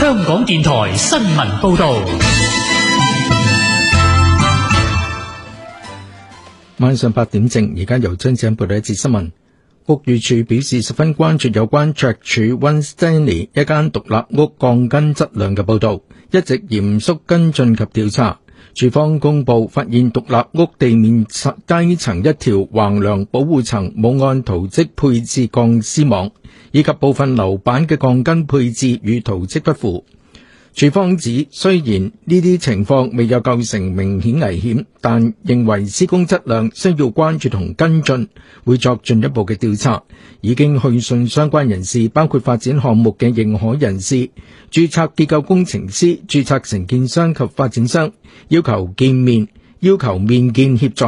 香港電台新聞報道。 晚上8點正，而家由張子欣報道一節新聞。屋宇署表示十分關注有關赤柱 One Stanley 一間獨立屋鋼筋質量嘅報道，一直嚴肅跟進及調查。署方公布發現獨立屋地面低層一條橫梁保護層冇按圖則配置鋼絲網，以及部分樓板嘅鋼筋配置與圖則不符。署方指，雖然呢啲情況未有構成明顯危險，但認為施工質量需要關注同跟進，會作進一步嘅調查。已經去信相關人士，包括發展項目嘅認可人士、註冊結構工程師、註冊承建商及發展商，要求面見協助